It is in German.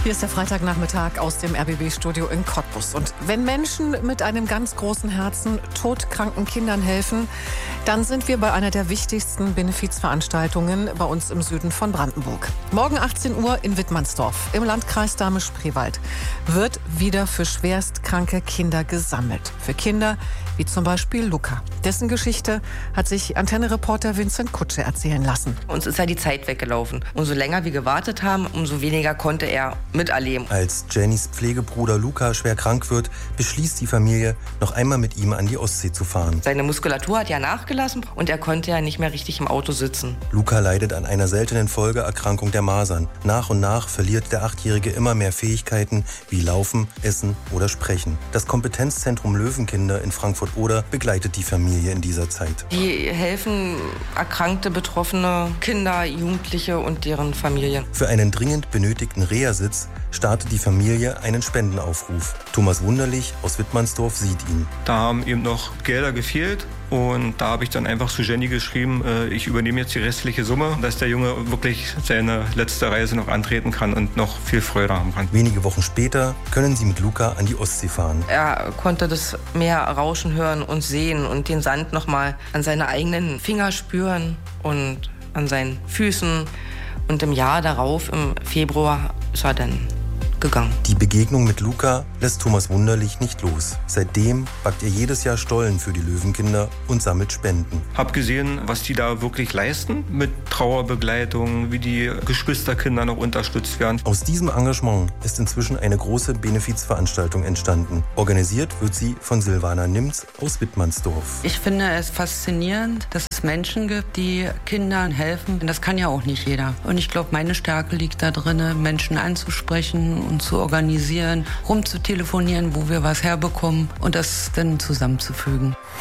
Hier ist der Freitagnachmittag aus dem RBB-Studio in Cottbus. Und wenn Menschen mit einem ganz großen Herzen todkranken Kindern helfen, dann sind wir bei einer der wichtigsten Benefizveranstaltungen bei uns im Süden von Brandenburg. Morgen 18 Uhr in Wittmannsdorf im Landkreis Dahme-Spreewald wird wieder für schwerstkranke Kinder gesammelt. Für Kinder wie zum Beispiel Luca. Dessen Geschichte hat sich Antenne-Reporter Vincent Kutsche erzählen lassen. Uns ist ja die Zeit weggelaufen. Umso länger wir gewartet haben, umso weniger konnte er miterleben. Als Jennys Pflegebruder Luca schwer krank wird, beschließt die Familie, noch einmal mit ihm an die Ostsee zu fahren. Seine Muskulatur hat ja nachgelassen und er konnte ja nicht mehr richtig im Auto sitzen. Luca leidet an einer seltenen Folgeerkrankung der Masern. Nach und nach verliert der 8-Jährige immer mehr Fähigkeiten wie Laufen, Essen oder Sprechen. Das Kompetenzzentrum Löwenkinder in Frankfurt-Oder begleitet die Familie in dieser Zeit. Die helfen erkrankte, betroffene Kinder, Jugendliche und deren Familien. Für einen dringend benötigten Reha-Sitz startet die Familie einen Spendenaufruf. Thomas Wunderlich aus Wittmannsdorf sieht ihn. Da haben eben noch Gelder gefehlt und da habe ich dann einfach zu Jenny geschrieben, ich übernehme jetzt die restliche Summe, dass der Junge wirklich seine letzte Reise noch antreten kann und noch viel Freude haben kann. Wenige Wochen später können sie mit Luca an die Ostsee fahren. Er konnte das Meer rauschen hören und sehen und den Sand noch mal an seine eigenen Finger spüren und an seinen Füßen. Und im Jahr darauf, im Februar, ist er dann gegangen. Die Begegnung mit Luca lässt Thomas Wunderlich nicht los. Seitdem backt er jedes Jahr Stollen für die Löwenkinder und sammelt Spenden. Hab gesehen, was die da wirklich leisten mit Trauerbegleitung, wie die Geschwisterkinder noch unterstützt werden. Aus diesem Engagement ist inzwischen eine große Benefizveranstaltung entstanden. Organisiert wird sie von Silvana Nimz aus Wittmannsdorf. Ich finde es faszinierend, dass es Menschen gibt, die Kindern helfen. Das kann ja auch nicht jeder. Und ich glaube, meine Stärke liegt da drin, Menschen anzusprechen und zu organisieren, rumzutelefonieren, wo wir was herbekommen und das dann zusammenzufügen.